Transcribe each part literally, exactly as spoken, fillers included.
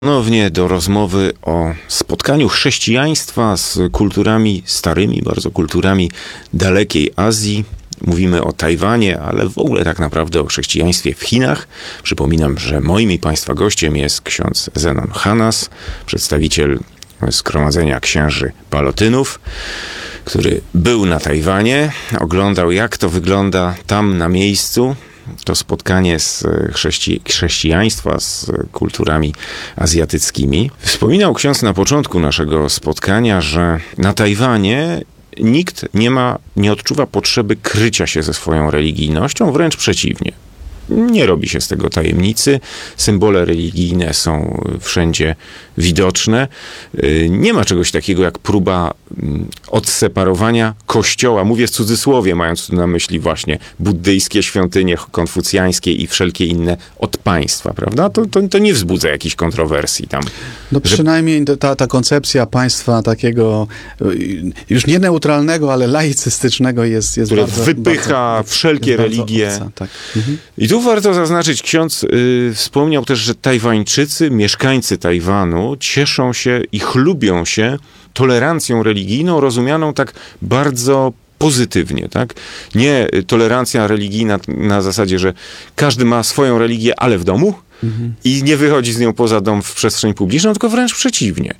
Ponownie do rozmowy o spotkaniu chrześcijaństwa z kulturami starymi, bardzo kulturami dalekiej Azji. Mówimy o Tajwanie, ale w ogóle tak naprawdę o chrześcijaństwie w Chinach. Przypominam, że moim i Państwa gościem jest ksiądz Zenon Hanas, przedstawiciel Zgromadzenia Księży Palotynów, który był na Tajwanie, oglądał, jak to wygląda tam na miejscu. To spotkanie z chrześci- chrześcijaństwa, z kulturami azjatyckimi. Wspominał ksiądz na początku naszego spotkania, że na Tajwanie nikt nie ma, nie odczuwa potrzeby krycia się ze swoją religijnością, wręcz przeciwnie. Nie robi się z tego tajemnicy. Symbole religijne są wszędzie widoczne. Nie ma czegoś takiego jak próba odseparowania kościoła. Mówię w cudzysłowie, mając tu na myśli właśnie buddyjskie świątynie, konfucjańskie i wszelkie inne od państwa, prawda? To, to, to nie wzbudza jakichś kontrowersji tam. No przynajmniej że... ta, ta koncepcja państwa takiego już nie neutralnego, ale laicystycznego jest, jest które bardzo... wypycha bardzo, wszelkie religie. obca, tak. Mhm. I tu warto zaznaczyć, ksiądz y, wspomniał też, że Tajwańczycy, mieszkańcy Tajwanu cieszą się i chlubią się tolerancją religijną, rozumianą tak bardzo pozytywnie, tak? Nie tolerancja religijna na zasadzie, że każdy ma swoją religię, ale w domu mhm. i nie wychodzi z nią poza dom w przestrzeń publiczną, tylko wręcz przeciwnie.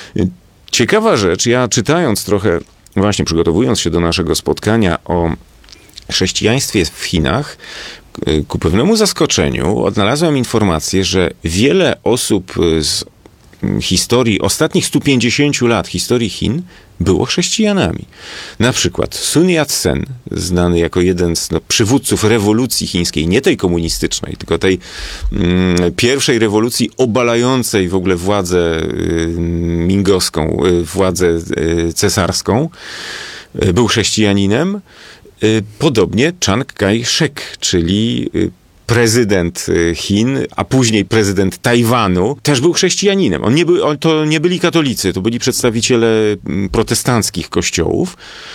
Ciekawa rzecz, ja czytając trochę, właśnie przygotowując się do naszego spotkania o chrześcijaństwie w Chinach, ku pewnemu zaskoczeniu odnalazłem informację, że wiele osób z historii ostatnich stu pięćdziesięciu lat historii Chin było chrześcijanami. Na przykład Sun Yat-sen, znany jako jeden z no, przywódców rewolucji chińskiej, nie tej komunistycznej, tylko tej mm, pierwszej rewolucji obalającej w ogóle władzę y, mingowską, y, władzę y, cesarską, y, był chrześcijaninem. Y, podobnie Chiang Kai-shek, czyli y, prezydent Chin, a później prezydent Tajwanu, też był chrześcijaninem. On nie był, on to nie byli katolicy, to byli przedstawiciele protestanckich kościołów.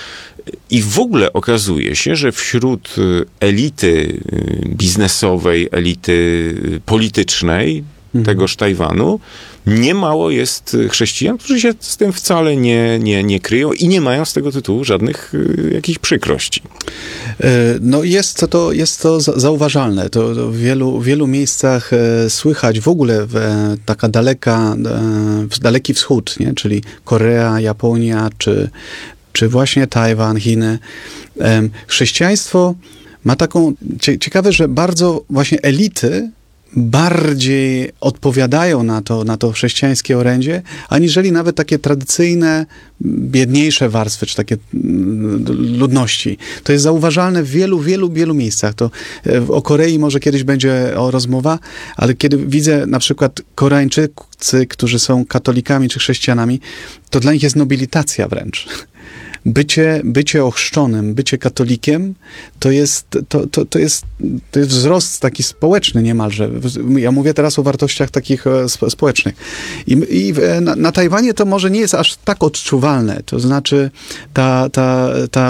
I w ogóle okazuje się, że wśród elity biznesowej, elity politycznej mhm. tegoż Tajwanu niemało jest chrześcijan, którzy się z tym wcale nie, nie, nie kryją i nie mają z tego tytułu żadnych y, jakichś przykrości. No jest to, jest to zauważalne. To, to w wielu, wielu miejscach e, słychać w ogóle w, e, taka daleka, e, daleki wschód, nie? Czyli Korea, Japonia, czy, czy właśnie Tajwan, Chiny. E, chrześcijaństwo ma taką, cie, ciekawe, że bardzo właśnie elity bardziej odpowiadają na to, na to chrześcijańskie orędzie, aniżeli nawet takie tradycyjne, biedniejsze warstwy, czy takie ludności. To jest zauważalne w wielu, wielu, wielu miejscach. To o Korei może kiedyś będzie o rozmowa, ale kiedy widzę na przykład Koreańczycy, którzy są katolikami czy chrześcijanami, to dla nich jest nobilitacja wręcz. Bycie, bycie ochrzczonym, bycie katolikiem, to jest, to, to, to, jest, to jest wzrost taki społeczny niemalże. Ja mówię teraz o wartościach takich społecznych. I, i na, na Tajwanie to może nie jest aż tak odczuwalne. To znaczy ta, ta, ta e,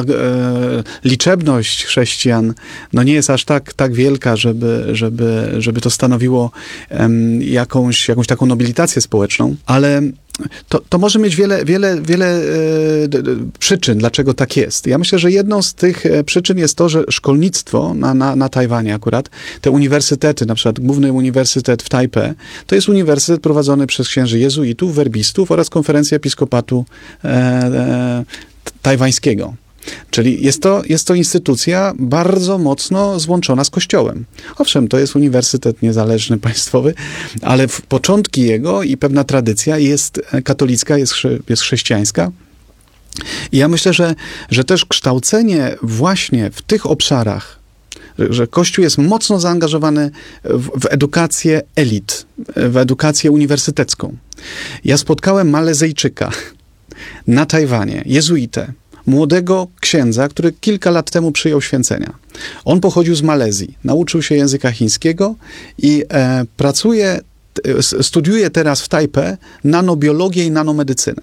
liczebność chrześcijan no nie jest aż tak, tak wielka, żeby, żeby, żeby to stanowiło em, jakąś, jakąś taką nobilitację społeczną, ale To, to może mieć wiele, wiele, wiele e, d, d, przyczyn, dlaczego tak jest. Ja myślę, że jedną z tych e, przyczyn jest to, że szkolnictwo na, na, na Tajwanie akurat, te uniwersytety, na przykład Główny Uniwersytet w Tajpe, to jest uniwersytet prowadzony przez księży jezuitów, werbistów oraz konferencję episkopatu e, e, tajwańskiego. Czyli jest to, jest to instytucja bardzo mocno złączona z Kościołem. Owszem, to jest uniwersytet niezależny, państwowy, ale w początki jego i pewna tradycja jest katolicka, jest, chrze, jest chrześcijańska. I ja myślę, że, że też kształcenie właśnie w tych obszarach, że Kościół jest mocno zaangażowany w, w edukację elit, w edukację uniwersytecką. Ja spotkałem Malezyjczyka na Tajwanie, jezuitę, młodego księdza, który kilka lat temu przyjął święcenia. On pochodził z Malezji, nauczył się języka chińskiego i e, pracuje, e, studiuje teraz w Tajpe nanobiologię i nanomedycynę.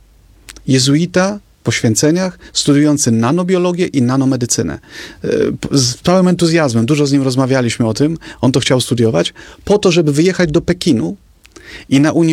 Jezuita po święceniach, studiujący nanobiologię i nanomedycynę. E, z całym entuzjazmem, dużo z nim rozmawialiśmy o tym, on to chciał studiować, po to, żeby wyjechać do Pekinu I na